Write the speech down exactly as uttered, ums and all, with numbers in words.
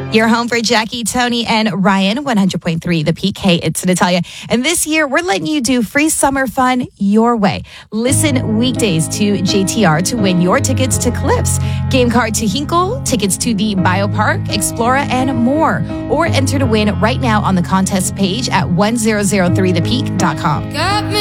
Your home for Jackie, Tony, and Ryan, one hundred point three The Peak. Hey, it's Natalia. And this year, we're letting you do free summer fun your way. Listen weekdays to J T R to win your tickets to Cliffs, game card to Hinkle, tickets to the Biopark, Explora, and more. Or enter to win right now on the contest page at one thousand three the peak dot com.